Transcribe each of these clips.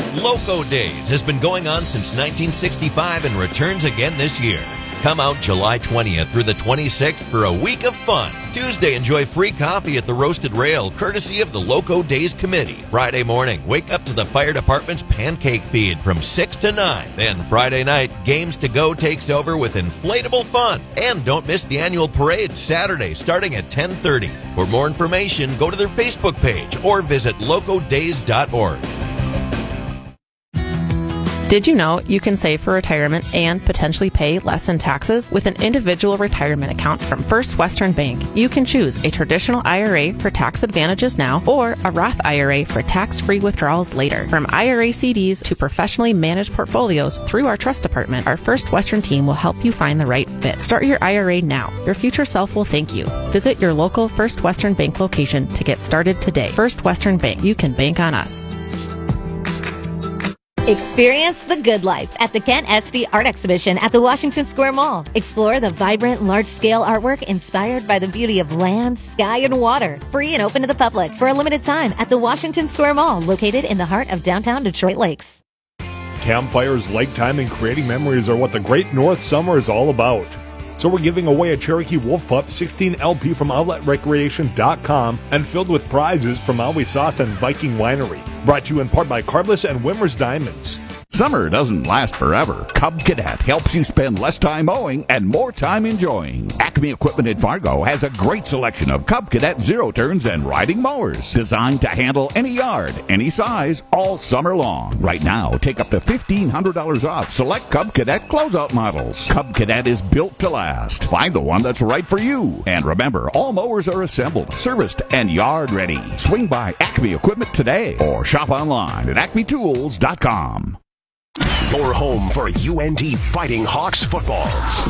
Loco Days has been going on since 1965 and returns again this year. Come out July 20th through the 26th for a week of fun. Tuesday, enjoy free coffee at the Roasted Rail, courtesy of the Loco Days Committee. Friday morning, wake up to the fire department's pancake feed from 6 to 9. Then Friday night, Games to Go takes over with inflatable fun. And don't miss the annual parade Saturday, starting at 10:30. For more information, go to their Facebook page or visit locodays.org. Did you know you can save for retirement and potentially pay less in taxes with an individual retirement account from First Western Bank? You can choose a traditional IRA for tax advantages now or a Roth IRA for tax-free withdrawals later. From IRA CDs to professionally managed portfolios through our trust department, our First Western team will help you find the right fit. Start your IRA now. Your future self will thank you. Visit your local First Western Bank location to get started today. First Western Bank. You can bank on us. Experience the good life at the Kent Esty Art Exhibition at the Washington Square Mall. Explore the vibrant, large-scale artwork inspired by the beauty of land, sky, and water. Free and open to the public for a limited time at the Washington Square Mall, located in the heart of downtown Detroit Lakes. Campfires, lake time, and creating memories are what the Great North Summer is all about. So we're giving away a Cherokee Wolf Pup 16 LP from OutletRecreation.com and filled with prizes from Maui Sauce and Viking Winery. Brought to you in part by Carbless and Wimmer's Diamonds. Summer doesn't last forever. Cub Cadet helps you spend less time mowing and more time enjoying. Acme Equipment in Fargo has a great selection of Cub Cadet zero turns and riding mowers designed to handle any yard, any size, all summer long. Right now, take up to $1,500 off select Cub Cadet closeout models. Cub Cadet is built to last. Find the one that's right for you. And remember, all mowers are assembled, serviced, and yard ready. Swing by Acme Equipment today or shop online at acmetools.com. Your home for UND Fighting Hawks football.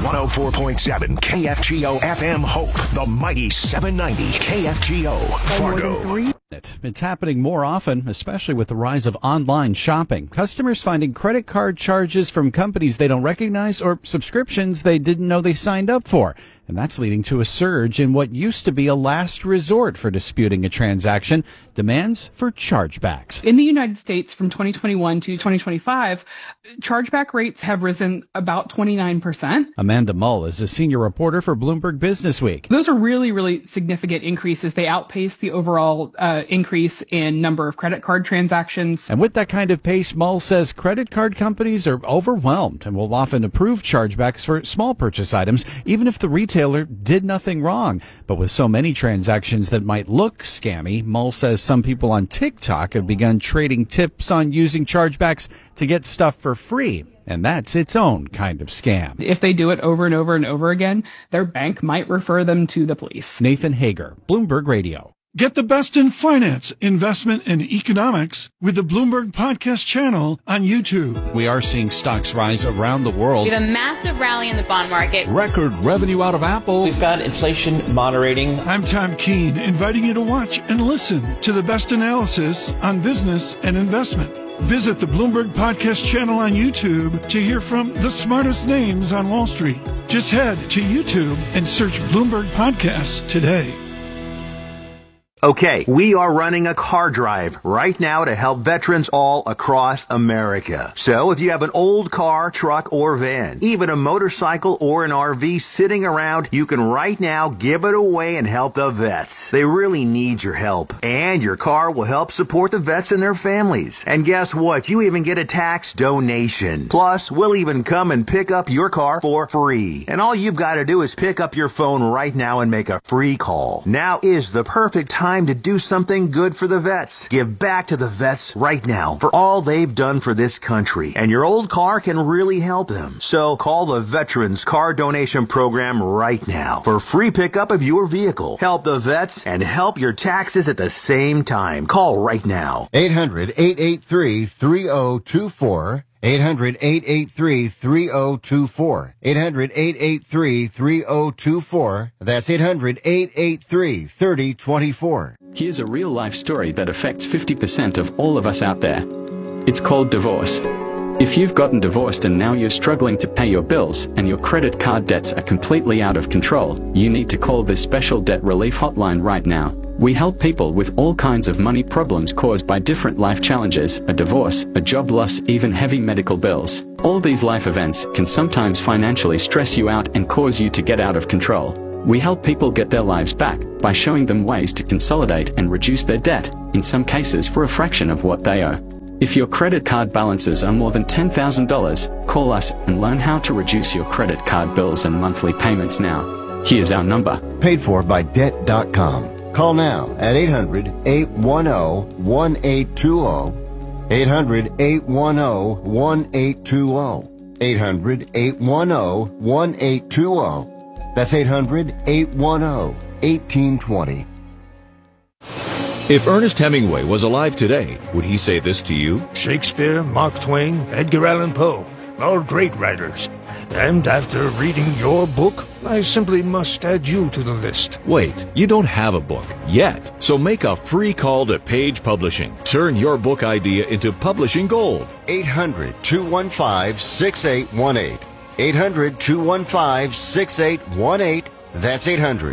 104.7 KFGO FM Hope, the mighty 790 KFGO Fargo. It's happening more often, especially with the rise of online shopping. Customers finding credit card charges from companies they don't recognize or subscriptions they didn't know they signed up for. And that's leading to a surge in what used to be a last resort for disputing a transaction, demands for chargebacks. In the United States from 2021 to 2025, chargeback rates have risen about 29%. Amanda Mull is a senior reporter for Bloomberg Businessweek. Those are really, really significant increases. They outpace the overall increase in number of credit card transactions. And with that kind of pace, Mull says credit card companies are overwhelmed and will often approve chargebacks for small purchase items, even if the retailer did nothing wrong. But with so many transactions that might look scammy, Mull says some people on TikTok have begun trading tips on using chargebacks to get stuff for free. And that's its own kind of scam. If they do it over and over and over again, their bank might refer them to the police. Nathan Hager, Bloomberg Radio. Get the best in finance, investment, and economics with the Bloomberg Podcast channel on YouTube. We are seeing stocks rise around the world. We have a massive rally in the bond market. Record revenue out of Apple. We've got inflation moderating. I'm Tom Keene, inviting you to watch and listen to the best analysis on business and investment. Visit the Bloomberg Podcast channel on YouTube to hear from the smartest names on Wall Street. Just head to YouTube and search Bloomberg Podcasts today. Okay, we are running a car drive right now to help veterans all across America. So if you have an old car, truck, or van, even a motorcycle or an RV sitting around, you can right now give it away and help the vets. They really need your help. And your car will help support the vets and their families. And guess what? You even get a tax donation. Plus, we'll even come and pick up your car for free. And all you've got to do is pick up your phone right now and make a free call. Now is the perfect time to do something good for the vets. Give back to the vets right now for all they've done for this country. And your old car can really help them. So call the Veterans Car Donation Program right now for free pickup of your vehicle. Help the vets and help your taxes at the same time. Call right now. 800-883-3024. 800-883-3024. 800-883-3024. That's 800-883-3024. Here's a real-life story that affects 50% of all of us out there. It's called divorce. If you've gotten divorced and now you're struggling to pay your bills and your credit card debts are completely out of control, you need to call this special debt relief hotline right now. We help people with all kinds of money problems caused by different life challenges, a divorce, a job loss, even heavy medical bills. All these life events can sometimes financially stress you out and cause you to get out of control. We help people get their lives back by showing them ways to consolidate and reduce their debt, in some cases for a fraction of what they owe. If your credit card balances are more than $10,000, call us and learn how to reduce your credit card bills and monthly payments now. Here's our number. Paid for by Debt.com. Call now at 800-810-1820. 800-810-1820. 800-810-1820. That's 800-810-1820. If Ernest Hemingway was alive today, would he say this to you? Shakespeare, Mark Twain, Edgar Allan Poe, all great writers. And after reading your book, I simply must add you to the list. Wait, you don't have a book yet. So make a free call to Page Publishing. Turn your book idea into publishing gold. 800-215-6818. 800-215-6818. That's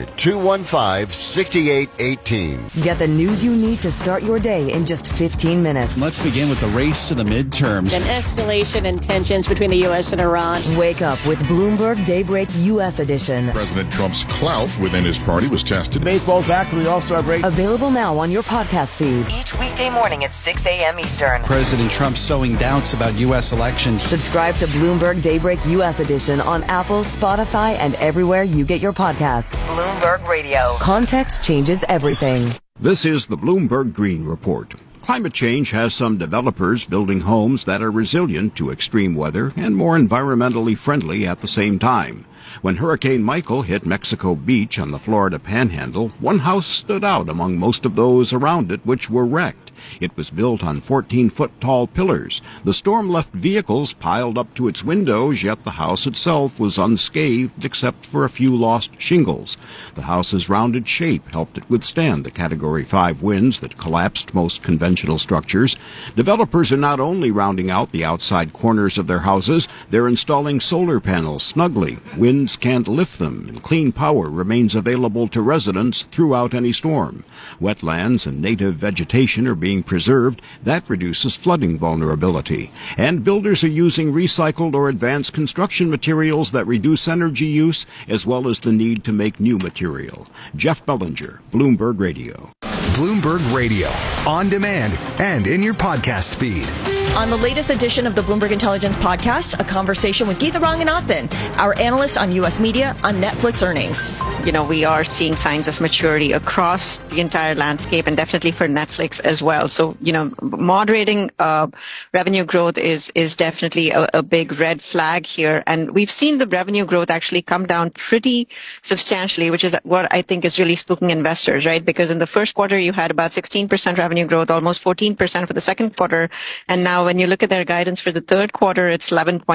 800-215-6818. Get the news you need to start your day in just 15 minutes. Let's begin with the race to the midterms. An escalation in tensions between the U.S. and Iran. Wake up with Bloomberg Daybreak U.S. edition. President Trump's clout within his party was tested. Baseball's back. We also have race. Available now on your podcast feed. Each weekday morning at 6 a.m. Eastern. President Trump sowing doubts about U.S. elections. Subscribe to Bloomberg Daybreak U.S. edition on Apple, Spotify, and everywhere you get your podcasts. Bloomberg Radio. Context changes everything. This is the Bloomberg Green Report. Climate change has some developers building homes that are resilient to extreme weather and more environmentally friendly at the same time. When Hurricane Michael hit Mexico Beach on the Florida Panhandle, one house stood out among most of those around it which were wrecked. It was built on 14-foot-tall pillars. The storm left vehicles piled up to its windows, yet the house itself was unscathed except for a few lost shingles. The house's rounded shape helped it withstand the Category 5 winds that collapsed most conventional structures. Developers are not only rounding out the outside corners of their houses, they're installing solar panels snugly. Winds can't lift them, and clean power remains available to residents throughout any storm. Wetlands and native vegetation are being preserved. That reduces flooding vulnerability. And builders are using recycled or advanced construction materials that reduce energy use, as well as the need to make new material. Jeff Bellinger, Bloomberg Radio. Bloomberg Radio, on demand and in your podcast feed. On the latest edition of the Bloomberg Intelligence Podcast, a conversation with Geetha Ranganathan, our analyst on U.S. media on Netflix earnings. You know, we are seeing signs of maturity across the entire landscape and definitely for Netflix as well. So, you know, moderating revenue growth is definitely a big red flag here. And we've seen the revenue growth actually come down pretty substantially, which is what I think is really spooking investors, right? Because in the first quarter, you had about 16% revenue growth, almost 14% for the second quarter. And now when you look at their guidance for the third quarter, it's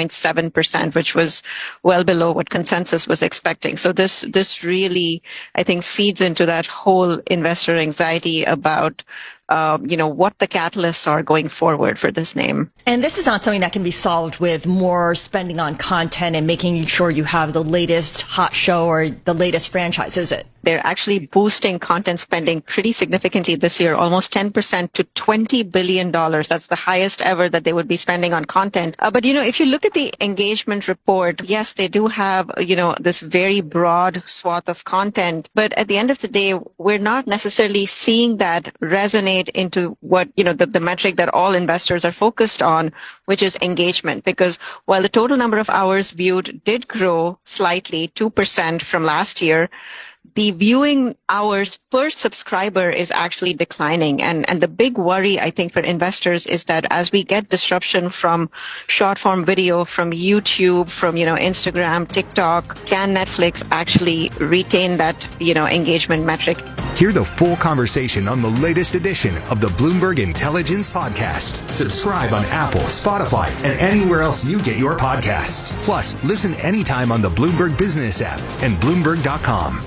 11.7%, which was well below what consensus was expecting. So this really, I think, feeds into that whole investor anxiety about what the catalysts are going forward for this name. And this is not something that can be solved with more spending on content and making sure you have the latest hot show or the latest franchise, is it? They're actually boosting content spending pretty significantly this year, almost 10% to $20 billion. That's the highest ever that they would be spending on content. But, if you look at the engagement report, yes, they do have, this very broad swath of content. But at the end of the day, we're not necessarily seeing that resonate into what, the metric that all investors are focused on, which is engagement. Because while the total number of hours viewed did grow slightly, 2% from last year, the viewing hours per subscriber is actually declining. And the big worry, I think, for investors is that as we get disruption from short form video, from YouTube, from, Instagram, TikTok, can Netflix actually retain that, engagement metric? Hear the full conversation on the latest edition of the Bloomberg Intelligence Podcast. Subscribe on Apple, Spotify, and anywhere else you get your podcasts. Plus, listen anytime on the Bloomberg Business app and Bloomberg.com.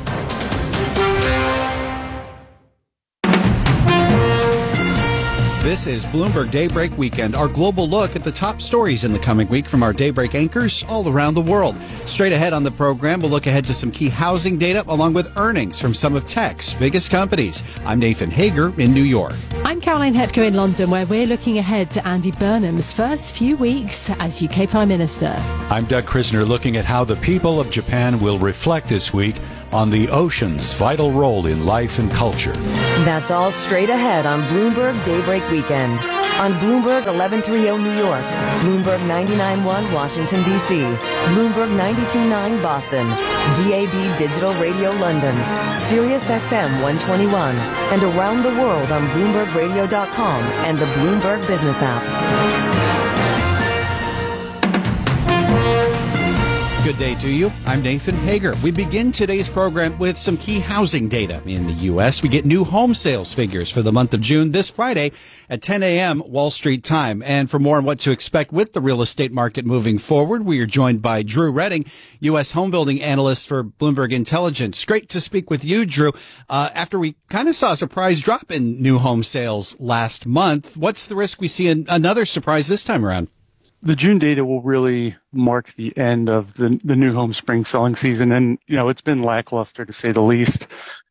This is Bloomberg Daybreak Weekend, our global look at the top stories in the coming week from our Daybreak anchors all around the world. Straight ahead on the program, we'll look ahead to some key housing data along with earnings from some of tech's biggest companies. I'm Nathan Hager in New York. I'm Caroline Hepko in London, where we're looking ahead to Andy Burnham's first few weeks as UK Prime Minister. I'm Doug Krisner, looking at how the people of Japan will reflect this week on the ocean's vital role in life and culture. That's all straight ahead on Bloomberg Daybreak Weekend. On Bloomberg 1130 New York, Bloomberg 99.1 Washington, D.C., Bloomberg 92.9 Boston, DAB Digital Radio London, Sirius XM 121, and around the world on BloombergRadio.com and the Bloomberg Business app. Good day to you. I'm Nathan Hager. We begin today's program with some key housing data in the U.S. We get new home sales figures for the month of June this Friday at 10 a.m. Wall Street time. And for more on what to expect with the real estate market moving forward, we are joined by Drew Redding, U.S. home building analyst for Bloomberg Intelligence. Great to speak with you, Drew. After we kind of saw a surprise drop in new home sales last month, what's the risk we see another surprise this time around? The June data will really mark the end of the new home spring selling season. And, it's been lackluster to say the least.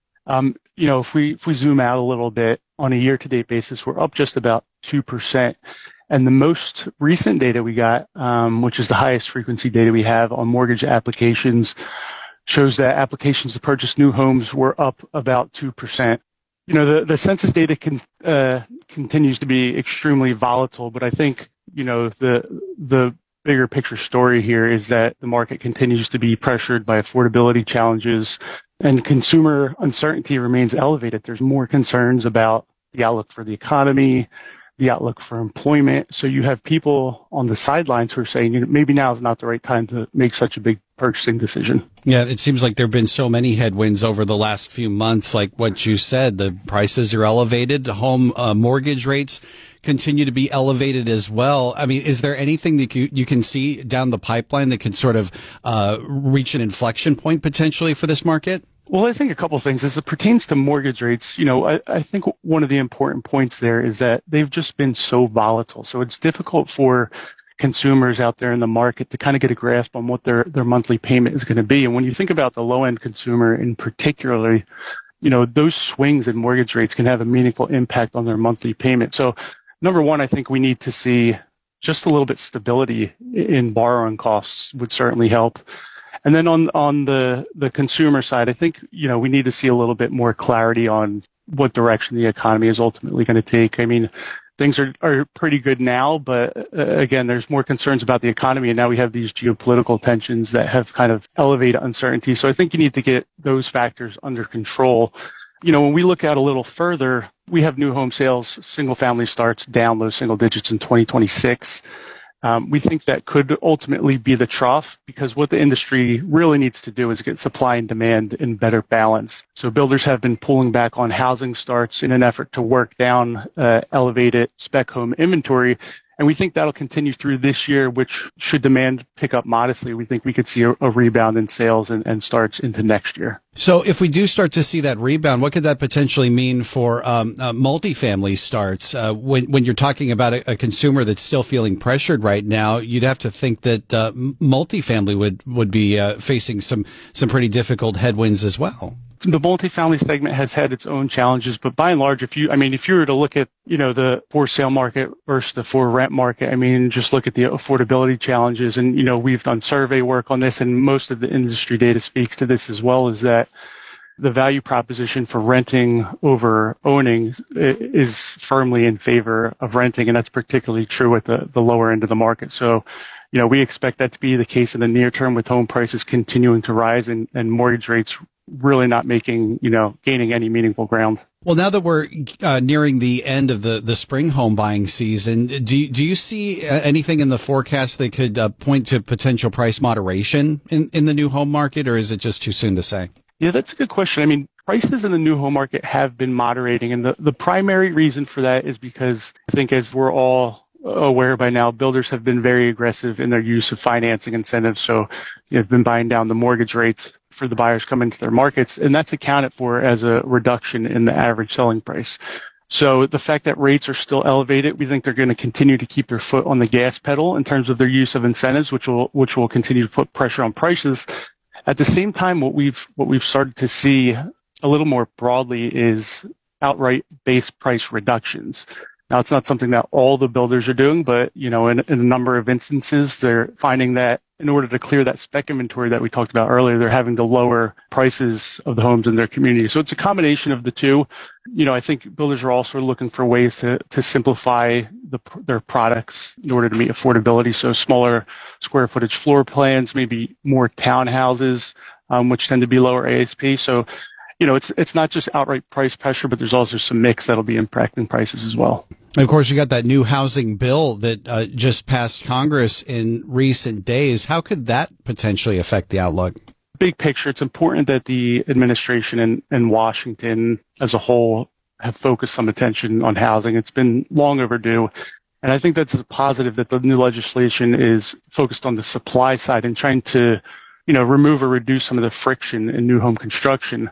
If we zoom out a little bit on a year to date basis, we're up just about 2%. And the most recent data we got, which is the highest frequency data we have on mortgage applications, shows that applications to purchase new homes were up about 2%. The census data continues to be extremely volatile, but I think, the bigger picture story here is that the market continues to be pressured by affordability challenges and consumer uncertainty remains elevated. There's more concerns about the outlook for the economy, the outlook for employment. So you have people on the sidelines who are saying, maybe now is not the right time to make such a big purchasing decision. Yeah, it seems like there have been so many headwinds over the last few months. Like what you said, the prices are elevated. Home mortgage rates continue to be elevated as well. I mean, is there anything that you can see down the pipeline that could sort of reach an inflection point potentially for this market? Well, I think a couple of things. As it pertains to mortgage rates, I think one of the important points there is that they've just been so volatile. So it's difficult for consumers out there in the market to kind of get a grasp on what their monthly payment is going to be. And when you think about the low-end consumer in particular, those swings in mortgage rates can have a meaningful impact on their monthly payment. So number one, I think we need to see just a little bit stability in borrowing costs would certainly help. And then on the consumer side, I think, we need to see a little bit more clarity on what direction the economy is ultimately going to take. I mean, things are pretty good now, but again, there's more concerns about the economy. And now we have these geopolitical tensions that have kind of elevated uncertainty. So I think you need to get those factors under control. When we look out a little further, we have new home sales, single family starts down low single digits in 2026. We think that could ultimately be the trough because what the industry really needs to do is get supply and demand in better balance. So builders have been pulling back on housing starts in an effort to work down elevated spec home inventory. And we think that'll continue through this year, which should demand pick up modestly. We think we could see a rebound in sales and starts into next year. So if we do start to see that rebound, what could that potentially mean for multifamily starts? When you're talking about a consumer that's still feeling pressured right now, you'd have to think that multifamily would be facing some pretty difficult headwinds as well. The multifamily segment has had its own challenges, but by and large, if you were to look at, the for sale market versus the for rent market, just look at the affordability challenges. And, we've done survey work on this and most of the industry data speaks to this as well, is that the value proposition for renting over owning is firmly in favor of renting. And that's particularly true at the lower end of the market. So, we expect that to be the case in the near term with home prices continuing to rise and mortgage rates really not gaining any meaningful ground. Well, now that we're nearing the end of the spring home buying season, do you see anything in the forecast that could point to potential price moderation in the new home market, or is it just too soon to say? Yeah, that's a good question. Prices in the new home market have been moderating, and the primary reason for that is because I think, as we're all aware by now, builders have been very aggressive in their use of financing incentives. So they've been buying down the mortgage rates for the buyers coming into their markets, and that's accounted for as a reduction in the average selling price. So the fact that rates are still elevated, we think they're going to continue to keep their foot on the gas pedal in terms of their use of incentives, which will continue to put pressure on prices. At the same time, what we've started to see a little more broadly is outright base price reductions. Now, it's not something that all the builders are doing, but, in a number of instances, they're finding that in order to clear that spec inventory that we talked about earlier, they're having to lower prices of the homes in their community. So it's a combination of the two. I think builders are also looking for ways to simplify their products in order to meet affordability. So smaller square footage floor plans, maybe more townhouses, which tend to be lower ASP. So, it's not just outright price pressure, but there's also some mix that'll be impacting prices as well. And of course, you got that new housing bill that just passed Congress in recent days. How could that potentially affect the outlook? Big picture, it's important that the administration and Washington as a whole have focused some attention on housing. It's been long overdue. And I think that's a positive that the new legislation is focused on the supply side and trying to, remove or reduce some of the friction in new home construction.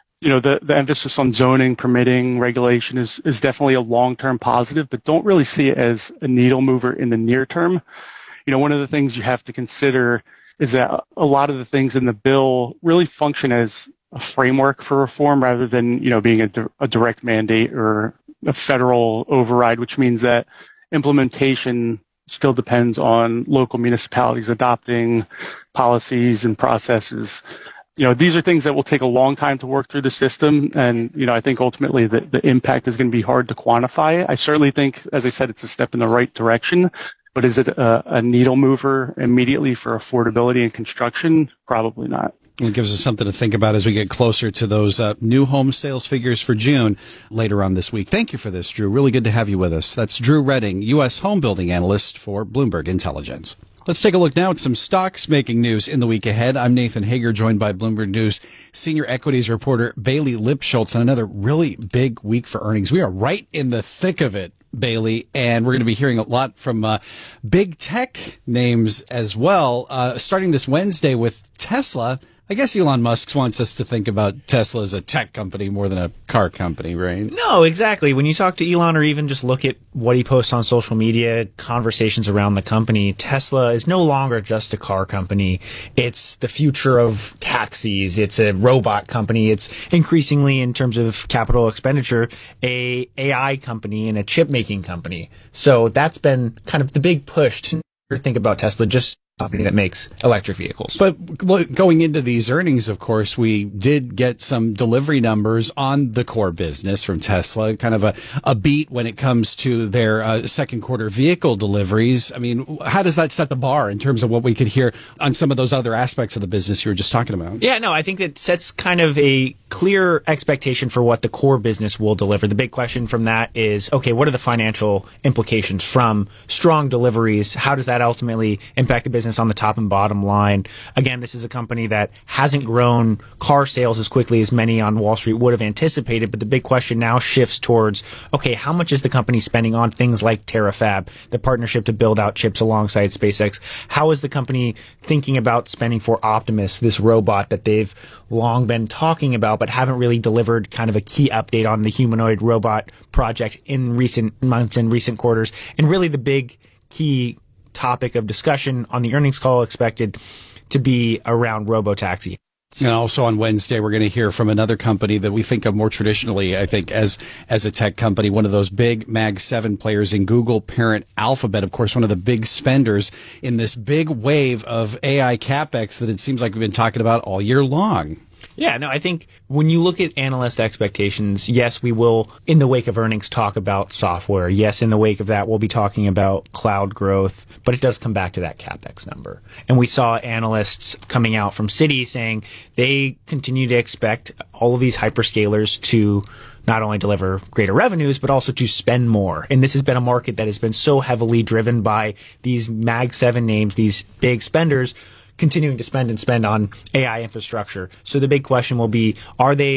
The emphasis on zoning, permitting, regulation is definitely a long-term positive, but don't really see it as a needle mover in the near term. One of the things you have to consider is that a lot of the things in the bill really function as a framework for reform rather than, being a direct mandate or a federal override, which means that implementation still depends on local municipalities adopting policies and processes. These are things that will take a long time to work through the system. And, I think ultimately the impact is going to be hard to quantify. I certainly think, as I said, it's a step in the right direction. But is it a needle mover immediately for affordability and construction? Probably not. It gives us something to think about as we get closer to those new home sales figures for June later on this week. Thank you for this, Drew. Really good to have you with us. That's Drew Redding, U.S. home building analyst for Bloomberg Intelligence. Let's take a look now at some stocks making news in the week ahead. I'm Nathan Hager, joined by Bloomberg News senior equities reporter Bailey Lipschultz on another really big week for earnings. We are right in the thick of it, Bailey, and we're going to be hearing a lot from big tech names as well, starting this Wednesday with Tesla. I guess Elon Musk wants us to think about Tesla as a tech company more than a car company, right? No, exactly. When you talk to Elon or even just look at what he posts on social media, conversations around the company, Tesla is no longer just a car company. It's the future of taxis. It's a robot company. It's increasingly, in terms of capital expenditure, a AI company and a chip making company. So that's been kind of the big push to think about Tesla just company that makes electric vehicles. But going into these earnings, of course, we did get some delivery numbers on the core business from Tesla, kind of a beat when it comes to their second quarter vehicle deliveries. I mean, how does that set the bar in terms of what we could hear on some of those other aspects of the business you were just talking about? Yeah, no, I think it sets kind of a clear expectation for what the core business will deliver. The big question from that is, okay, what are the financial implications from strong deliveries? How does that ultimately impact the business on the top and bottom line? Again, this is a company that hasn't grown car sales as quickly as many on Wall Street would have anticipated, but the big question now shifts towards, okay, how much is the company spending on things like Terafab, the partnership to build out chips alongside SpaceX? How is the company thinking about spending for Optimus, this robot that they've long been talking about but haven't really delivered kind of a key update on the humanoid robot project in recent months and recent quarters? And really the big key topic of discussion on the earnings call expected to be around robotaxi. And also on Wednesday, we're going to hear from another company that we think of more traditionally, I think, as a tech company, one of those big Mag 7 players in Google parent Alphabet, of course, one of the big spenders in this big wave of AI CapEx that it seems like we've been talking about all year long. Yeah, no, I think when you look at analyst expectations, yes, we will, in the wake of earnings, talk about software. Yes, in the wake of that, we'll be talking about cloud growth, but it does come back to that CapEx number. And we saw analysts coming out from Citi saying they continue to expect all of these hyperscalers to not only deliver greater revenues, but also to spend more. And this has been a market that has been so heavily driven by these Mag 7 names, these big spenders, continuing to spend on AI infrastructure. So the big question will be, are they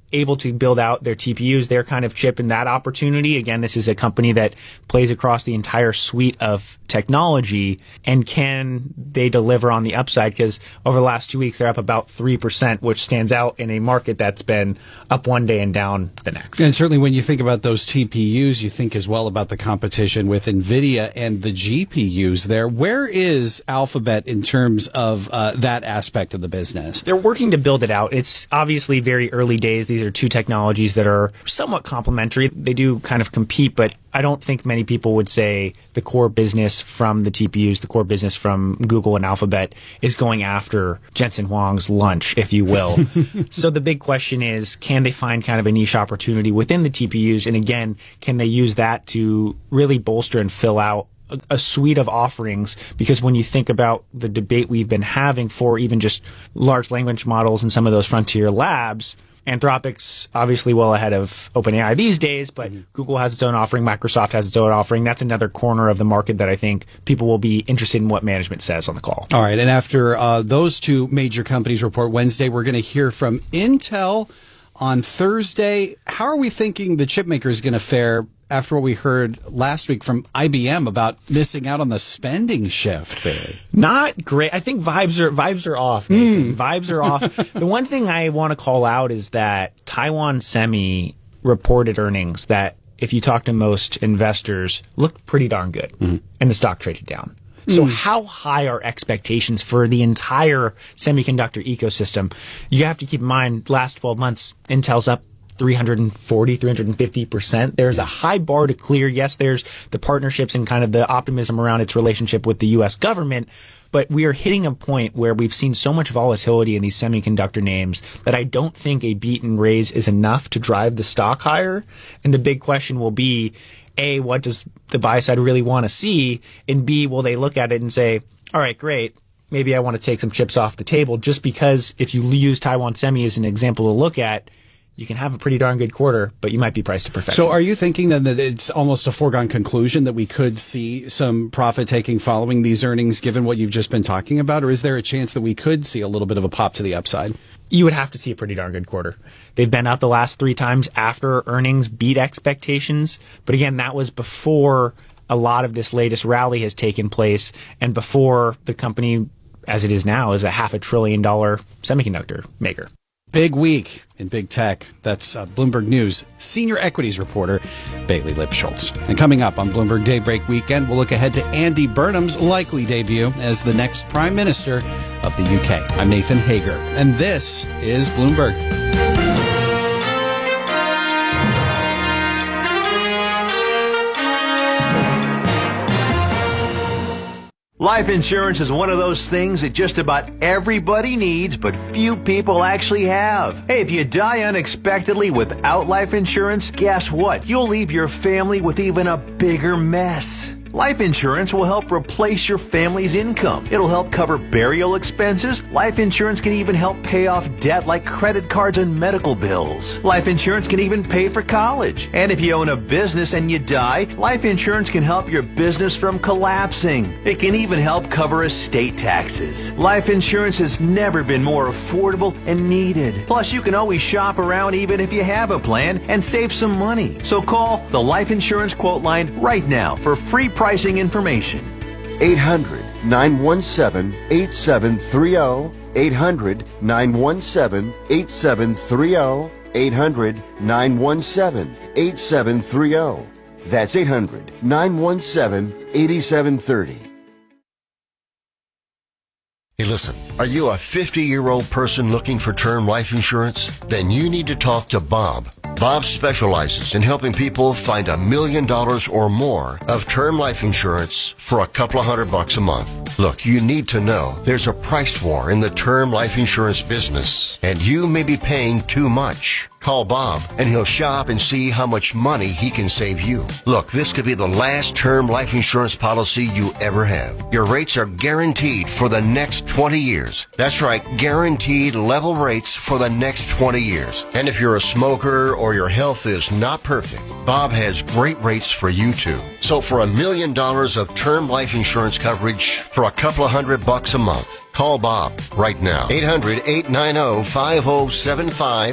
able to build out their TPUs, their kind of chip in that opportunity. Again, this is a company that plays across the entire suite of technology, and can they deliver on the upside? Because over the last 2 weeks, they're up about 3%, which stands out in a market that's been up one day and down the next. And certainly when you think about those TPUs, you think as well about the competition with NVIDIA and the GPUs there. Where is Alphabet in terms of that aspect of the business? They're working to build it out. It's obviously very early days. These are two technologies that are somewhat complementary. They do kind of compete, but I don't think many people would say the core business from the TPUs, the core business from Google and Alphabet is going after Jensen Huang's lunch, if you will. So the big question is, can they find kind of a niche opportunity within the TPUs? And again, can they use that to really bolster and fill out a suite of offerings? Because when you think about the debate we've been having for even just large language models and some of those frontier labs, Anthropic's obviously well ahead of OpenAI these days, but Google has its own offering, Microsoft has its own offering. That's another corner of the market that I think people will be interested in what management says on the call. All right, and after those two major companies report Wednesday, we're going to hear from Intel on Thursday. How are we thinking the chip maker is going to fare after what we heard last week from IBM about missing out on the spending shift? Not great. I think vibes are off, Nathan. Vibes are off. The one thing I want to call out is that Taiwan Semi reported earnings that, if you talk to most investors, looked pretty darn good, and the stock traded down. So how high are expectations for the entire semiconductor ecosystem? You have to keep in mind, last 12 months, Intel's up 350%. There's a high bar to clear. Yes, there's the partnerships and kind of the optimism around its relationship with the U.S. government, but we are hitting a point where we've seen so much volatility in these semiconductor names that I don't think a beat and raise is enough to drive the stock higher. And the big question will be, A, what does the buy side really want to see? And B, will they look at it and say, all right, great, maybe I want to take some chips off the table, just because if you use Taiwan Semi as an example to look at, you can have a pretty darn good quarter, but you might be priced to perfection. So are you thinking then that it's almost a foregone conclusion that we could see some profit taking following these earnings, given what you've just been talking about? Or is there a chance that we could see a little bit of a pop to the upside? You would have to see a pretty darn good quarter. They've been up the last 3 times after earnings beat expectations. But again, that was before a lot of this latest rally has taken place and before the company, as it is now, is a $500 billion semiconductor maker. Big week in big tech. That's Bloomberg News senior equities reporter Bailey Lipschultz. And coming up on Bloomberg Daybreak Weekend, we'll look ahead to Andy Burnham's likely debut as the next Prime Minister of the UK. I'm Nathan Hager, and this is Bloomberg. Life insurance is one of those things that just about everybody needs, but few people actually have. Hey, if you die unexpectedly without life insurance, guess what? You'll leave your family with even a bigger mess. Life insurance will help replace your family's income. It'll help cover burial expenses. Life insurance can even help pay off debt like credit cards and medical bills. Life insurance can even pay for college. And if you own a business and you die, life insurance can help your business from collapsing. It can even help cover estate taxes. Life insurance has never been more affordable and needed. Plus, you can always shop around even if you have a plan and save some money. So call the Life Insurance Quote Line right now for free pricing information. 800-917-8730. 800-917-8730. 800-917-8730. That's 800-917-8730. Hey, listen, are you a 50-year-old person looking for term life insurance? Then you need to talk to Bob. Bob specializes in helping people find $1 million or more of term life insurance for a couple of $100 a month. Look, you need to know there's a price war in the term life insurance business, and you may be paying too much. Call Bob, and he'll shop and see how much money he can save you. Look, this could be the last term life insurance policy you ever have. Your rates are guaranteed for the next 20 years. That's right, guaranteed level rates for the next 20 years. And if you're a smoker or your health is not perfect, Bob has great rates for you too. So for $1 million of term life insurance coverage for a couple of $100 a month, Call Bob right now. 800-890-5075.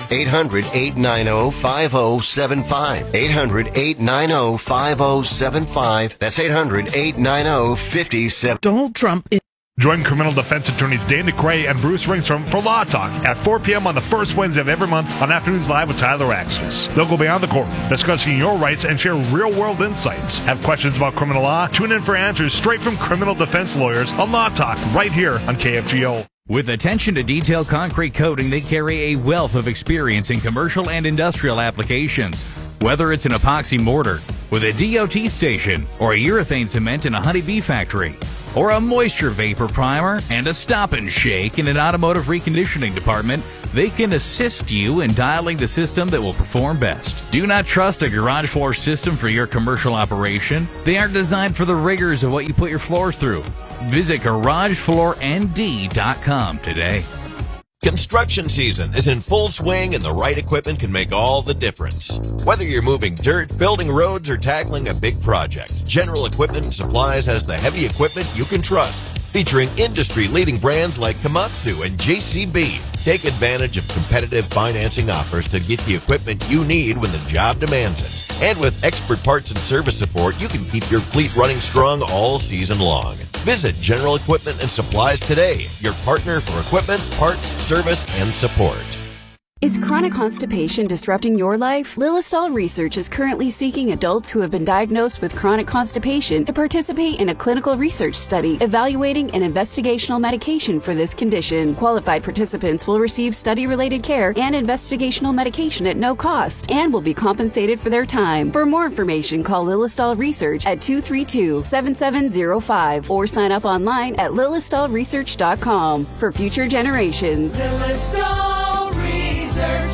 800-890-5075. 800-890-5075. That's 800-890-57. Donald Trump is... Join criminal defense attorneys Dan DeCray and Bruce Ringstrom for Law Talk at 4 p.m. on the first Wednesday of every month on Afternoons Live with Tyler Axis. They'll go beyond the court, discussing your rights and share real-world insights. Have questions about criminal law? Tune in for answers straight from criminal defense lawyers on Law Talk right here on KFGO. With attention to detailed concrete coating, they carry a wealth of experience in commercial and industrial applications. Whether it's an epoxy mortar with a DOT station or a urethane cement in a honeybee factory, or a moisture vapor primer and a stop and shake in an automotive reconditioning department, they can assist you in dialing the system that will perform best. Do not trust a garage floor system for your commercial operation. They aren't designed for the rigors of what you put your floors through. Visit GarageFloorND.com today. Construction season is in full swing, and the right equipment can make all the difference. Whether you're moving dirt, building roads, or tackling a big project, General Equipment and Supplies has the heavy equipment you can trust. Featuring industry-leading brands like Komatsu and JCB. Take advantage of competitive financing offers to get the equipment you need when the job demands it. And with expert parts and service support, you can keep your fleet running strong all season long. Visit General Equipment and Supplies today, your partner for equipment, parts, service, and support. Is chronic constipation disrupting your life? Lilistol Research is currently seeking adults who have been diagnosed with chronic constipation to participate in a clinical research study evaluating an investigational medication for this condition. Qualified participants will receive study-related care and investigational medication at no cost and will be compensated for their time. For more information, call Lilistol Research at 232-7705 or sign up online at lilistolresearch.com for future generations. Lilistol Research.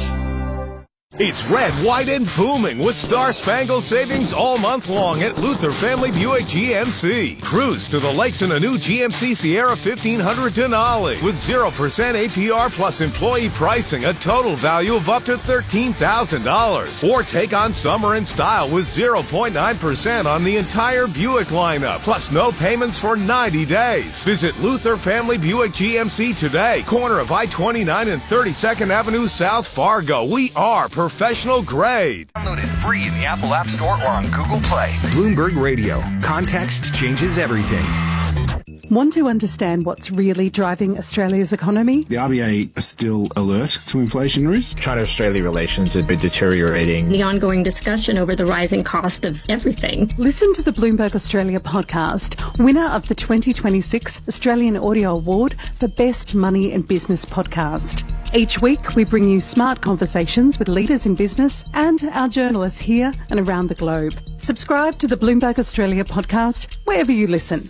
It's red, white, and booming with star-spangled savings all month long at Luther Family Buick GMC. Cruise to the lakes in a new GMC Sierra 1500 Denali with 0% APR plus employee pricing, a total value of up to $13,000. Or take on summer in style with 0.9% on the entire Buick lineup, plus no payments for 90 days. Visit Luther Family Buick GMC today, corner of I-29 and 32nd Avenue South, Fargo. We are professional grade. Download it free in the Apple App Store or on Google Play. Bloomberg Radio. Context changes everything. Want to understand what's really driving Australia's economy? The RBA are still alert to inflation risk. China-Australia relations have been deteriorating. The ongoing discussion over the rising cost of everything. Listen to the Bloomberg Australia podcast, winner of the 2026 Australian Audio Award for Best Money and Business Podcast. Each week, we bring you smart conversations with leaders in business and our journalists here and around the globe. Subscribe to the Bloomberg Australia podcast wherever you listen.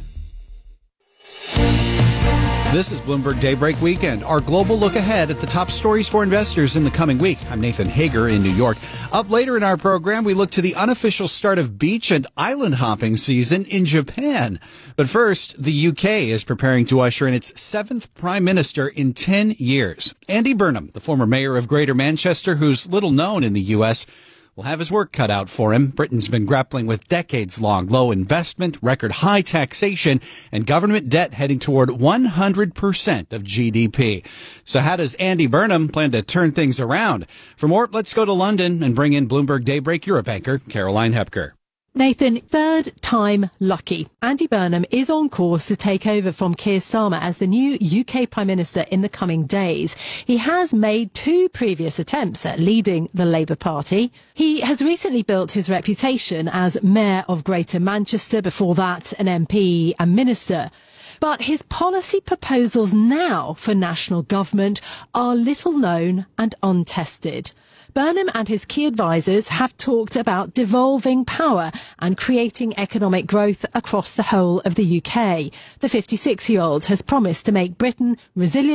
This is Bloomberg Daybreak Weekend, our global look ahead at the top stories for investors in the coming week. I'm Nathan Hager in New York. Up later in our program, we look to the unofficial start of beach and island hopping season in Japan. But first, the UK is preparing to usher in its 7th Prime Minister in 10 years. Andy Burnham, the former mayor of Greater Manchester, who's little known in the U.S., will have his work cut out for him. Britain's been grappling with decades-long low investment, record high taxation, and government debt heading toward 100% of GDP. So how does Andy Burnham plan to turn things around? For more, let's go to London and bring in Bloomberg Daybreak Europe anchor Caroline Hepker. Nathan, third time lucky. Andy Burnham is on course to take over from Keir Starmer as the new UK Prime Minister in the coming days. He has made 2 previous attempts at leading the Labour Party. He has recently built his reputation as Mayor of Greater Manchester, before that an MP and Minister. But his policy proposals now for national government are little known and untested. Burnham and his key advisers have talked about devolving power and creating economic growth across the whole of the UK. The 56-year-old has promised to make Britain resilient,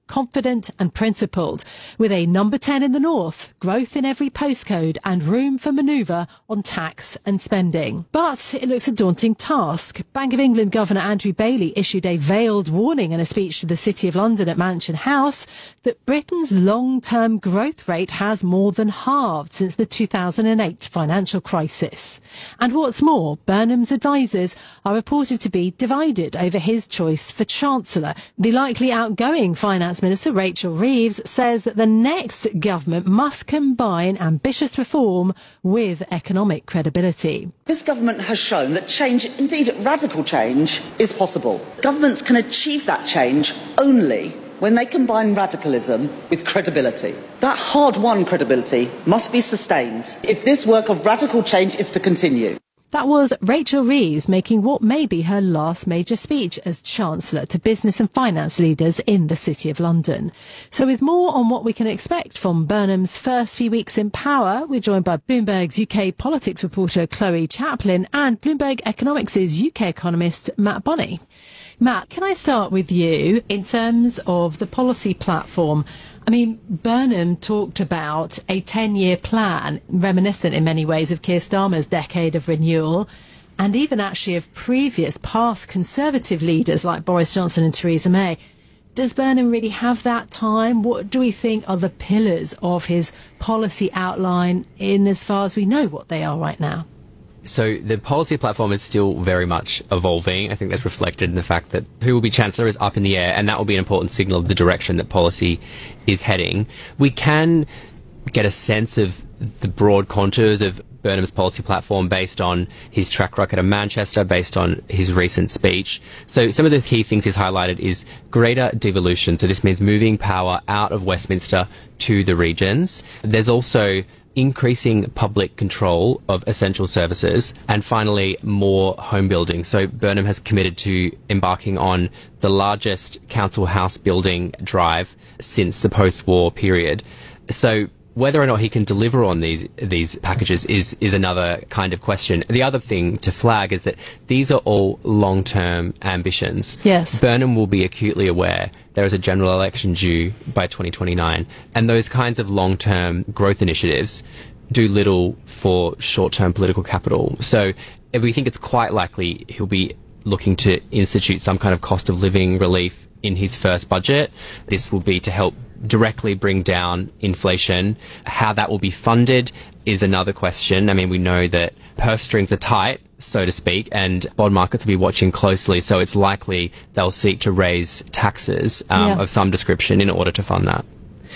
confident and principled, with a number 10 in the north, growth in every postcode and room for manoeuvre on tax and spending. But it looks a daunting task. Bank of England Governor Andrew Bailey issued a veiled warning in a speech to the City of London at Mansion House that Britain's long-term growth rate has more than halved since the 2008 financial crisis. And what's more, Burnham's advisers are reported to be divided over his choice for Chancellor. The likely outgoing Finance Minister, Rachel Reeves, says that the next government must combine ambitious reform with economic credibility. This government has shown that change, indeed radical change, is possible. Governments can achieve that change only when they combine radicalism with credibility. That hard-won credibility must be sustained if this work of radical change is to continue. That was Rachel Reeves making what may be her last major speech as Chancellor to business and finance leaders in the City of London. So with more on what we can expect from Burnham's first few weeks in power, we're joined by Bloomberg's UK politics reporter Chloe Chaplin and Bloomberg Economics' UK economist Matt Bonney. Matt, can I start with you in terms of the policy platform? I mean, Burnham talked about a 10-year plan, reminiscent in many ways of Keir Starmer's decade of renewal, and even actually of previous past Conservative leaders like Boris Johnson and Theresa May. Does Burnham really have that time? What do we think are the pillars of his policy outline in as far as we know what they are right now? So the policy platform is still very much evolving. I think that's reflected in the fact that who will be Chancellor is up in the air, and that will be an important signal of the direction that policy is heading. We can get a sense of the broad contours of Burnham's policy platform based on his track record at Manchester, based on his recent speech. So some of the key things he's highlighted is greater devolution. So this means moving power out of Westminster to the regions. There's also increasing public control of essential services, and finally more home building. So Burnham has committed to embarking on the largest council house building drive since the post-war period. So whether or not he can deliver on these packages is another kind of question. The other thing to flag is that these are all long-term ambitions. Yes. Burnham will be acutely aware there is a general election due by 2029, and those kinds of long-term growth initiatives do little for short-term political capital. So if we think it's quite likely he'll be looking to institute some kind of cost of living relief in his first budget. This will be to help directly bring down inflation. How that will be funded is another question. I mean, we know that purse strings are tight, so to speak, and bond markets will be watching closely, so it's likely they'll seek to raise taxes of some description in order to fund that.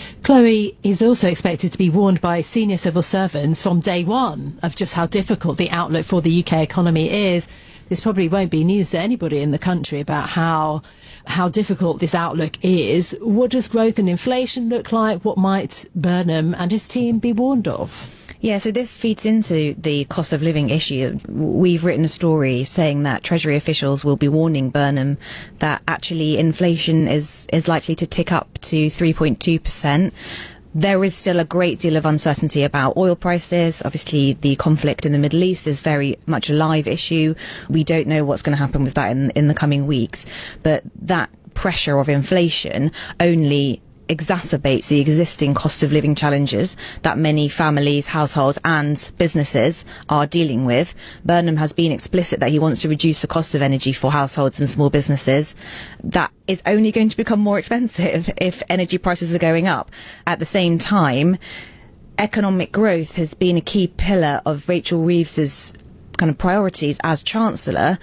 Chloe is also expected to be warned by senior civil servants from day one of just how difficult the outlook for the UK economy is. This probably won't be news to anybody in the country about how difficult this outlook is. What does growth and inflation look like? What might Burnham and his team be warned of? Yeah, so this feeds into the cost of living issue. We've written a story saying that Treasury officials will be warning Burnham that actually inflation is likely to tick up to 3.2%. There is still a great deal of uncertainty about oil prices. Obviously, the conflict in the Middle East is very much a live issue. We don't know what's going to happen with that in the coming weeks. But that pressure of inflation only exacerbates the existing cost of living challenges that many families, households and businesses are dealing with. Burnham has been explicit that he wants to reduce the cost of energy for households and small businesses. That is only going to become more expensive if energy prices are going up. At the same time, economic growth has been a key pillar of Rachel Reeves's kind of priorities as Chancellor,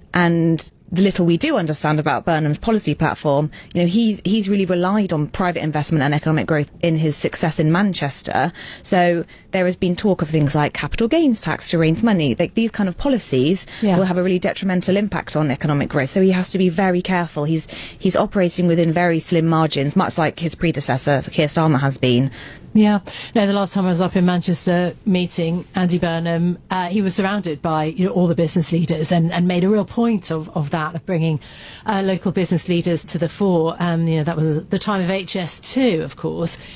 and the little we do understand about Burnham's policy platform, you know, he's really relied on private investment and economic growth in his success in Manchester. So there has been talk of things like capital gains tax to raise money. Like these kind of policies will have a really detrimental impact on economic growth. So he has to be very careful. He's operating within very slim margins, much like his predecessor, Keir Starmer, has been. Yeah. No, the last time I was up in Manchester meeting Andy Burnham, he was surrounded by all the business leaders and made a real point of that, of bringing local business leaders to the fore. That was the time of HS2, of course.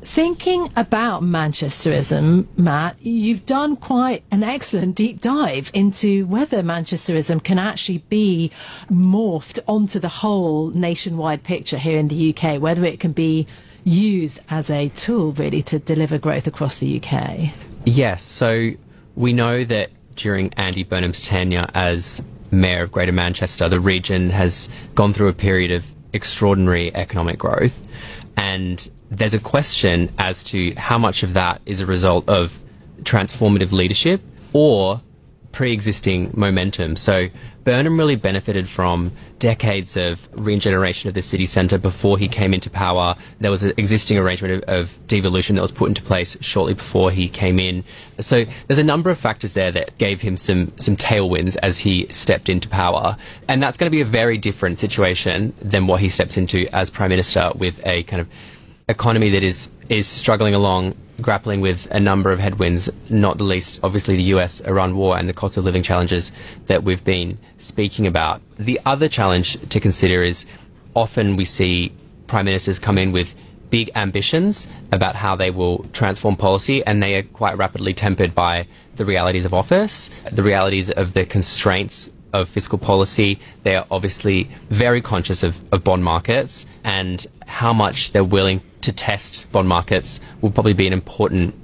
Thinking about Manchesterism, Matt, you've done quite an excellent deep dive into whether Manchesterism can actually be morphed onto the whole nationwide picture here in the UK, whether it can be used as a tool really to deliver growth across the UK. Yes, so we know that during Andy Burnham's tenure as Mayor of Greater Manchester, the region has gone through a period of extraordinary economic growth, and there's a question as to how much of that is a result of transformative leadership or pre-existing momentum. So Burnham really benefited from decades of regeneration of the city centre before he came into power. There was an existing arrangement of devolution that was put into place shortly before he came in. So there's a number of factors there that gave him some tailwinds as he stepped into power. And that's going to be a very different situation than what he steps into as Prime Minister, with a kind of economy that is struggling along, grappling with a number of headwinds, not the least obviously the US-Iran war and the cost of living challenges that we've been speaking about. The other challenge to consider is often we see prime ministers come in with big ambitions about how they will transform policy, and they are quite rapidly tempered by the realities of office, the realities of the constraints of fiscal policy. They are obviously very conscious of bond markets, and how much they're willing to test bond markets will probably be an important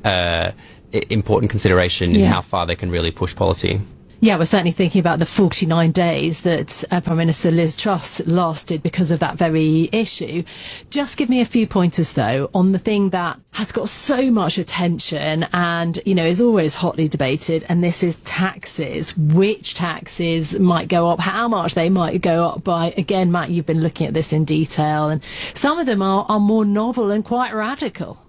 consideration in how far they can really push policy. Yeah, we're certainly thinking about the 49 days that Prime Minister Liz Truss lasted because of that very issue. Just give me a few pointers, though, on the thing that has got so much attention and, you know, is always hotly debated, and this is taxes. Which taxes might go up, how much they might go up by. Again, Matt, you've been looking at this in detail, and some of them are more novel and quite radical.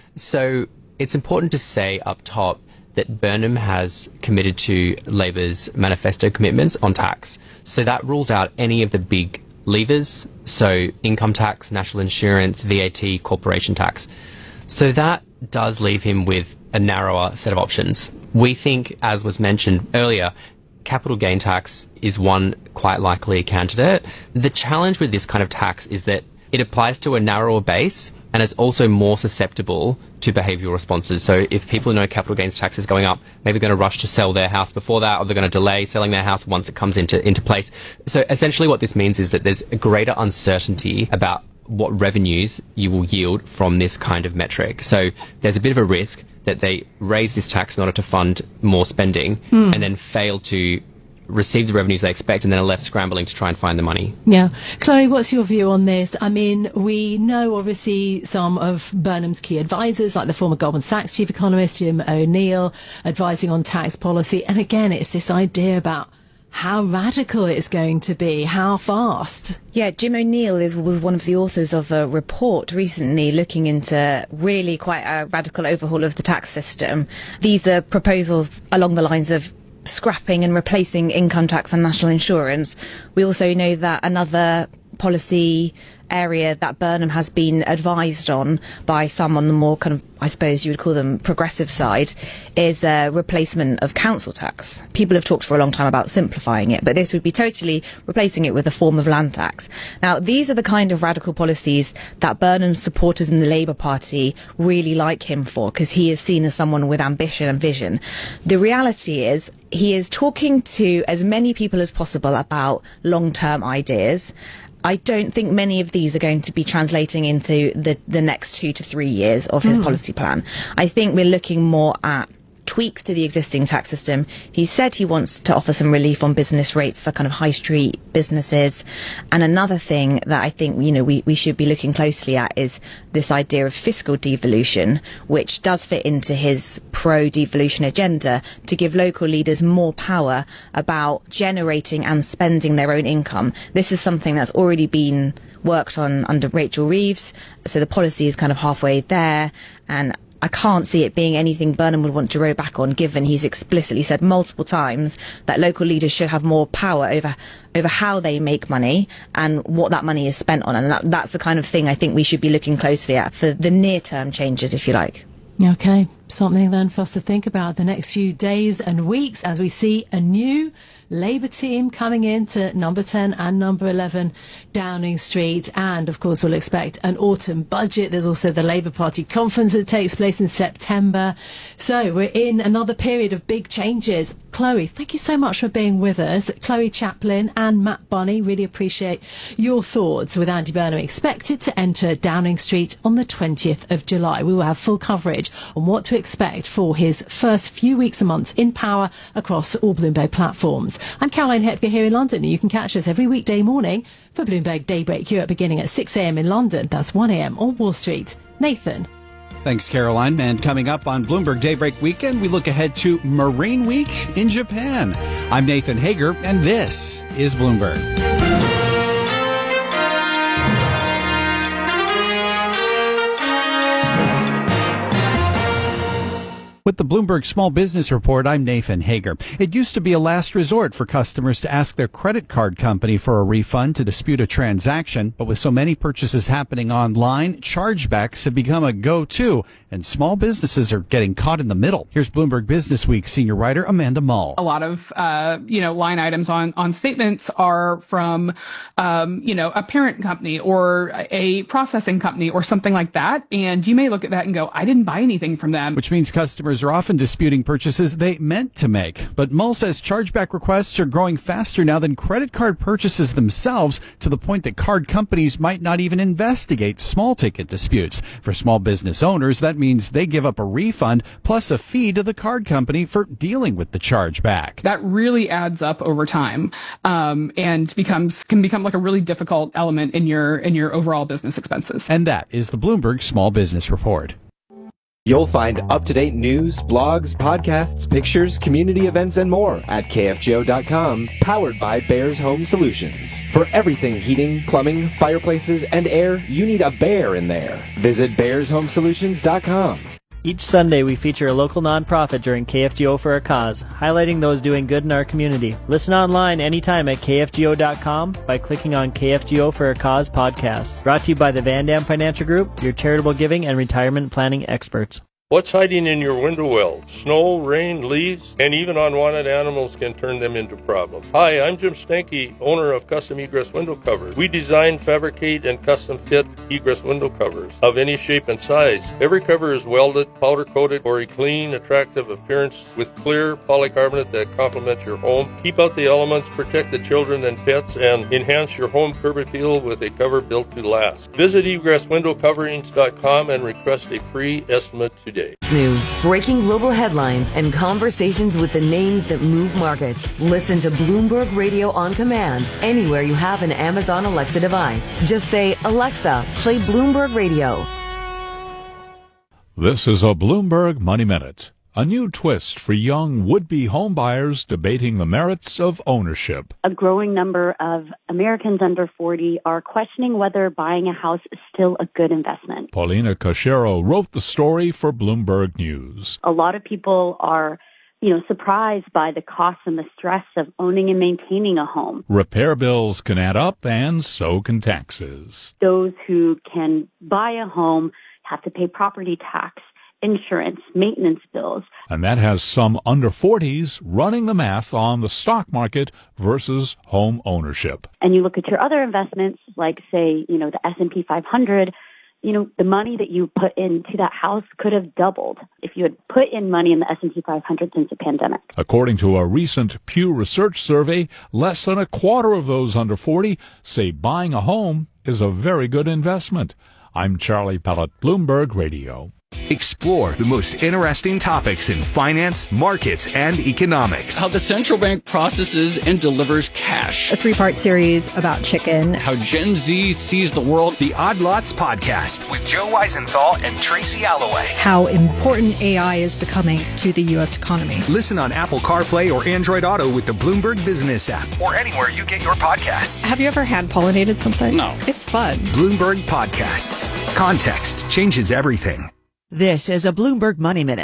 So it's important to say up top that Burnham has committed to Labor's manifesto commitments on tax. So that rules out any of the big levers, so income tax, national insurance, VAT, corporation tax. So that does leave him with a narrower set of options. We think, as was mentioned earlier, capital gain tax is one quite likely candidate. The challenge with this kind of tax is that it applies to a narrower base, and it's also more susceptible to behavioural responses. So if people know capital gains tax is going up, maybe they're going to rush to sell their house before that, or they're going to delay selling their house once it comes into place. So essentially what this means is that there's a greater uncertainty about what revenues you will yield from this kind of metric. So there's a bit of a risk that they raise this tax in order to fund more spending and then fail to receive the revenues they expect, and then are left scrambling to try and find the money. Yeah. Chloe, what's your view on this? I mean, we know obviously some of Burnham's key advisors, like the former Goldman Sachs chief economist, Jim O'Neill, advising on tax policy. And again, it's this idea about how radical it's going to be, how fast. Yeah, Jim O'Neill was one of the authors of a report recently looking into really quite a radical overhaul of the tax system. These are proposals along the lines of scrapping and replacing income tax and national insurance. We also know that another policy area that Burnham has been advised on by some on the more kind of, I suppose you would call them progressive side, is a replacement of council tax. People have talked for a long time about simplifying it, but this would be totally replacing it with a form of land tax. Now, these are the kind of radical policies that Burnham's supporters in the Labour Party really like him for, because he is seen as someone with ambition and vision. The reality is he is talking to as many people as possible about long-term ideas. I don't think many of these are going to be translating into the next 2 to 3 years of his policy plan. I think we're looking more at tweaks to the existing tax system. He said he wants to offer some relief on business rates for kind of high street businesses. And another thing that I think, you know, we should be looking closely at is this idea of fiscal devolution, which does fit into his pro-devolution agenda to give local leaders more power about generating and spending their own income. This is something that's already been worked on under Rachel Reeves. So the policy is kind of halfway there, and I can't see it being anything Burnham would want to row back on, given he's explicitly said multiple times that local leaders should have more power over how they make money and what that money is spent on. And that's the kind of thing I think we should be looking closely at for the near-term changes, if you like. Okay, something then for us to think about the next few days and weeks as we see a new Labour team coming in to number 10 and number 11 Downing Street. And, of course, we'll expect an autumn budget. There's also the Labour Party conference that takes place in September. So we're in another period of big changes. Chloe, thank you so much for being with us. Chloe Chaplin and Matt Bunny, really appreciate your thoughts with Andy Burnham expected to enter Downing Street on the 20th of July. We will have full coverage on what to expect for his first few weeks and months in power across all Bloomberg platforms. I'm Caroline Hepker here in London, and you can catch us every weekday morning for Bloomberg Daybreak Europe beginning at 6 a.m. in London. That's 1 a.m. on Wall Street. Nathan. Thanks, Caroline. And coming up on Bloomberg Daybreak Weekend, we look ahead to Marine Week in Japan. I'm Nathan Hager, and this is Bloomberg. With the Bloomberg Small Business Report, I'm Nathan Hager. It used to be a last resort for customers to ask their credit card company for a refund to dispute a transaction, but with so many purchases happening online, chargebacks have become a go-to, and small businesses are getting caught in the middle. Here's Bloomberg Business Week senior writer Amanda Mull. A lot of, line items on statements are from, a parent company or a processing company or something like that, and you may look at that and go, I didn't buy anything from them. Which means customers are often disputing purchases they meant to make. But Mull says chargeback requests are growing faster now than credit card purchases themselves, to the point that card companies might not even investigate small-ticket disputes. For small business owners, that means they give up a refund plus a fee to the card company for dealing with the chargeback. That really adds up over time, and can become like a really difficult element in your overall business expenses. And that is the Bloomberg Small Business Report. You'll find up-to-date news, blogs, podcasts, pictures, community events, and more at KFGO.com, powered by Bears Home Solutions. For everything heating, plumbing, fireplaces, and air, you need a bear in there. Visit BearsHomeSolutions.com. Each Sunday, we feature a local nonprofit during KFGO for a Cause, highlighting those doing good in our community. Listen online anytime at KFGO.com by clicking on KFGO for a Cause podcast. Brought to you by the Van Dam Financial Group, your charitable giving and retirement planning experts. What's hiding in your window well? Snow, rain, leaves, and even unwanted animals can turn them into problems. Hi, I'm Jim Stanky, owner of Custom Egress Window Covers. We design, fabricate, and custom fit egress window covers of any shape and size. Every cover is welded, powder coated for a clean, attractive appearance with clear polycarbonate that complements your home. Keep out the elements, protect the children and pets, and enhance your home curb appeal with a cover built to last. Visit egresswindowcoverings.com and request a free estimate today. News, breaking global headlines, and conversations with the names that move markets. Listen to Bloomberg Radio on command anywhere you have an Amazon Alexa device. Just say, Alexa, play Bloomberg Radio. This is a Bloomberg Money Minute. A new twist for young would-be homebuyers debating the merits of ownership. A growing number of Americans under 40 are questioning whether buying a house is still a good investment. Paulina Cachero wrote the story for Bloomberg News. A lot of people are, surprised by the costs and the stress of owning and maintaining a home. Repair bills can add up, and so can taxes. Those who can buy a home have to pay property tax, insurance, maintenance bills. And that has some under 40s running the math on the stock market versus home ownership. And you look at your other investments, like, say, the S&P 500, the money that you put into that house could have doubled if you had put in money in the S&P 500 since the pandemic. According to a recent Pew Research survey, less than a quarter of those under 40 say buying a home is a very good investment. I'm Charlie Pellett, Bloomberg Radio. Explore the most interesting topics in finance, markets, and economics. How the central bank processes and delivers cash. A 3-part series about chicken. How Gen Z sees the world. The Odd Lots Podcast with Joe Weisenthal and Tracy Alloway. How important AI is becoming to the U.S. economy. Listen on Apple CarPlay or Android Auto with the Bloomberg Business app or anywhere you get your podcasts. Have you ever hand-pollinated something? No. It's fun. Bloomberg Podcasts. Context changes everything. This is a Bloomberg Money Minute.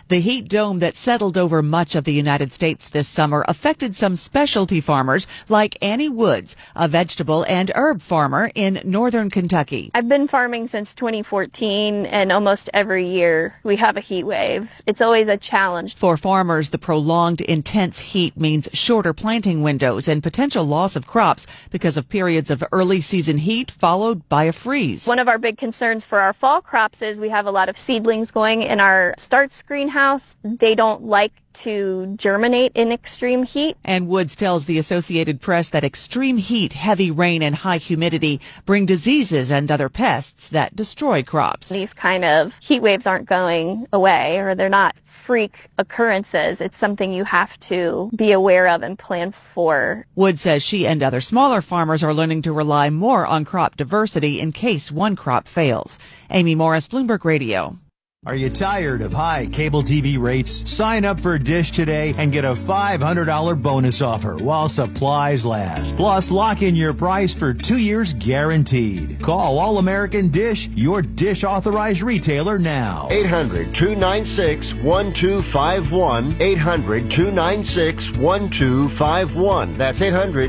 The heat dome that settled over much of the United States this summer affected some specialty farmers like Annie Woods, a vegetable and herb farmer in northern Kentucky. I've been farming since 2014, and almost every year we have a heat wave. It's always a challenge. For farmers, the prolonged intense heat means shorter planting windows and potential loss of crops because of periods of early season heat followed by a freeze. One of our big concerns for our fall crops is we have a lot of seedlings going in our starts greenhouse. They don't like to germinate in extreme heat. And Woods tells the Associated Press that extreme heat, heavy rain, and high humidity bring diseases and other pests that destroy crops. These kind of heat waves aren't going away, or they're not freak occurrences. It's something you have to be aware of and plan for. Woods says she and other smaller farmers are learning to rely more on crop diversity in case one crop fails. Amy Morris, Bloomberg Radio. Are you tired of high cable TV rates? Sign up for Dish today and get a $500 bonus offer while supplies last. Plus, lock in your price for 2 years guaranteed. Call All American Dish, your Dish authorized retailer now. 800-296-1251. 800-296-1251. That's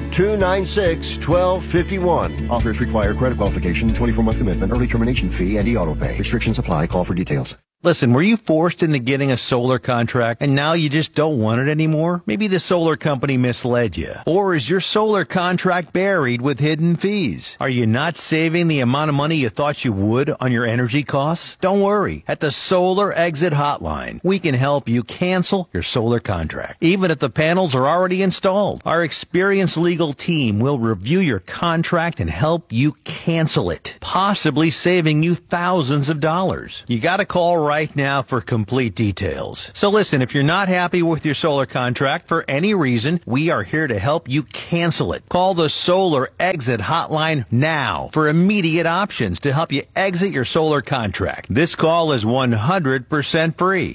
800-296-1251. Offers require credit qualification, 24-month commitment, early termination fee, and e-auto pay. Restrictions apply. Call for details. Listen, were you forced into getting a solar contract and now you just don't want it anymore? Maybe the solar company misled you. Or is your solar contract buried with hidden fees? Are you not saving the amount of money you thought you would on your energy costs? Don't worry. At the Solar Exit Hotline, we can help you cancel your solar contract, even if the panels are already installed. Our experienced legal team will review your contract and help you cancel it, possibly saving you thousands of dollars. You got to call right now for complete details. So listen, if you're not happy with your solar contract for any reason, we are here to help you cancel it. Call the Solar Exit Hotline now for immediate options to help you exit your solar contract. This call is 100% free.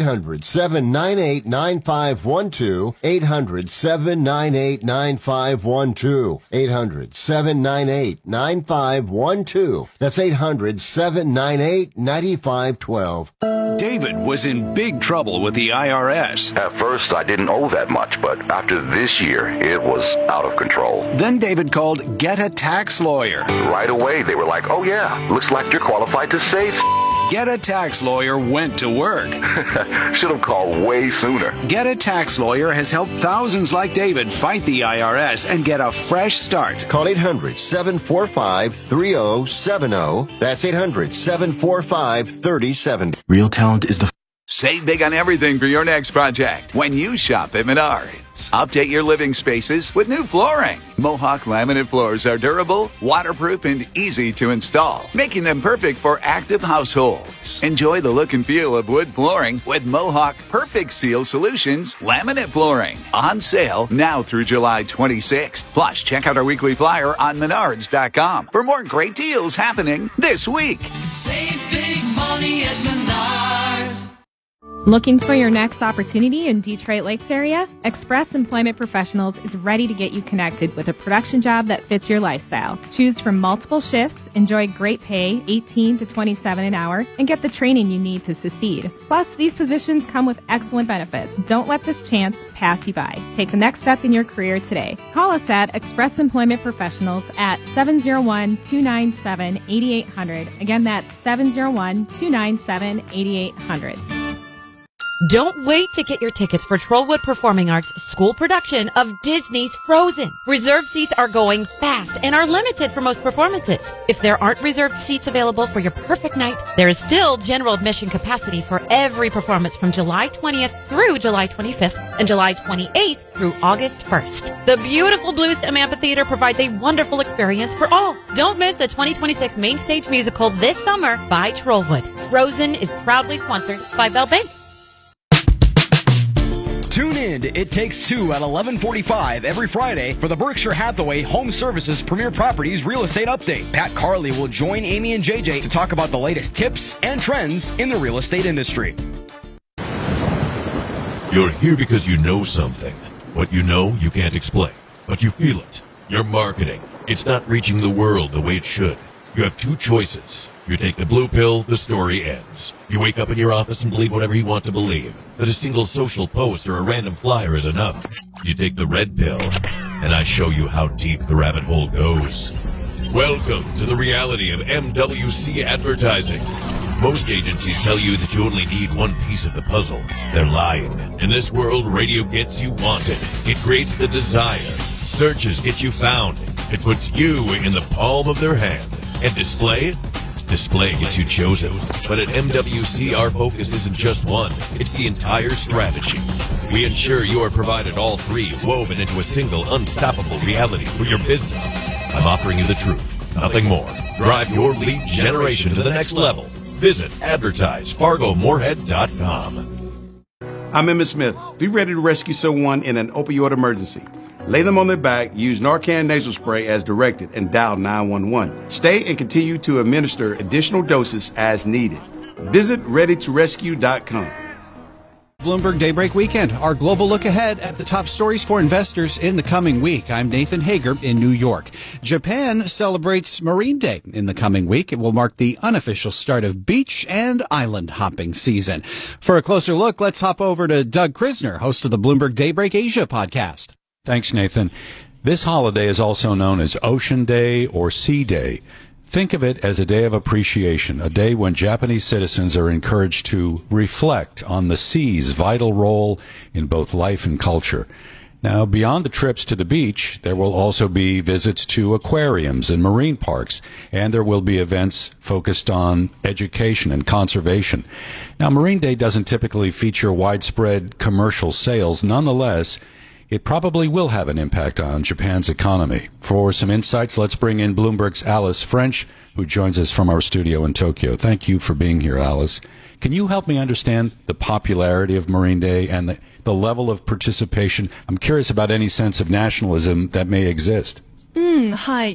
800-798-9512. 800-798-9512. 800-798-9512. That's 800-798-9512. David was in big trouble with the IRS. At first, I didn't owe that much, but after this year, it was out of control. Then David called Get a Tax Lawyer. Right away, they were like, oh yeah, looks like you're qualified to save. Get a Tax Lawyer went to work. Should have called way sooner. Get a Tax Lawyer has helped thousands like David fight the IRS and get a fresh start. Call 800-745-3070. That's 800-745-3070. Real talent is the... Save big on everything for your next project when you shop at Menards. Update your living spaces with new flooring. Mohawk laminate floors are durable, waterproof, and easy to install, making them perfect for active households. Enjoy the look and feel of wood flooring with Mohawk Perfect Seal Solutions laminate flooring. On sale now through July 26th. Plus, check out our weekly flyer on Menards.com for more great deals happening this week. Save big money at Menards. Looking for your next opportunity in Detroit Lakes area? Express Employment Professionals is ready to get you connected with a production job that fits your lifestyle. Choose from multiple shifts, enjoy great pay, $18 to $27 an hour, and get the training you need to succeed. Plus, these positions come with excellent benefits. Don't let this chance pass you by. Take the next step in your career today. Call us at Express Employment Professionals at 701-297-8800. Again, that's 701-297-8800. Don't wait to get your tickets for Trollwood Performing Arts' school production of Disney's Frozen. Reserved seats are going fast and are limited for most performances. If there aren't reserved seats available for your perfect night, there is still general admission capacity for every performance from July 20th through July 25th and July 28th through August 1st. The beautiful Bluestem Amphitheater provides a wonderful experience for all. Don't miss the 2026 Main Stage Musical this summer by Trollwood. Frozen is proudly sponsored by Bell Bank. Tune in to It Takes Two at 11:45 every Friday for the Berkshire Hathaway Home Services Premier Properties Real Estate Update. Pat Carley will join Amy and JJ to talk about the latest tips and trends in the real estate industry. You're here because you know something. What you know, you can't explain, but you feel it. Your marketing, it's not reaching the world the way it should. You have two choices. You take the blue pill, the story ends. You wake up in your office and believe whatever you want to believe, that a single social post or a random flyer is enough. You take the red pill, and I show you how deep the rabbit hole goes. Welcome to the reality of MWC advertising. Most agencies tell you that you only need one piece of the puzzle. They're lying. In this world, radio gets you wanted. It creates the desire. Searches get you found. It puts you in the palm of their hand. And display? Display gets you chosen. But at MWC, our focus isn't just one. It's the entire strategy. We ensure you are provided all three, woven into a single, unstoppable reality for your business. I'm offering you the truth, nothing more. Drive your lead generation to the next level. Visit advertisefargomorehead.com. I'm Emmett Smith. Be ready to rescue someone in an opioid emergency. Lay them on their back, use Narcan nasal spray as directed, and dial 911. Stay and continue to administer additional doses as needed. Visit readytorescue.com. Bloomberg Daybreak Weekend, our global look ahead at the top stories for investors in the coming week. I'm Nathan Hager in New York. Japan celebrates Marine Day in the coming week. It will mark the unofficial start of beach and island hopping season. For a closer look, let's hop over to Doug Krisner, host of the Bloomberg Daybreak Asia podcast. Thanks, Nathan. This holiday is also known as Ocean Day or Sea Day. Think of it as a day of appreciation, a day when Japanese citizens are encouraged to reflect on the sea's vital role in both life and culture. Now, beyond the trips to the beach, there will also be visits to aquariums and marine parks, and there will be events focused on education and conservation. Now, Marine Day doesn't typically feature widespread commercial sales. Nonetheless, it probably will have an impact on Japan's economy. For some insights, let's bring in Bloomberg's Alice French, who joins us from our studio in Tokyo. Thank you for being here, Alice. Can you help me understand the popularity of Marine Day and the level of participation? I'm curious about any sense of nationalism that may exist. Hi.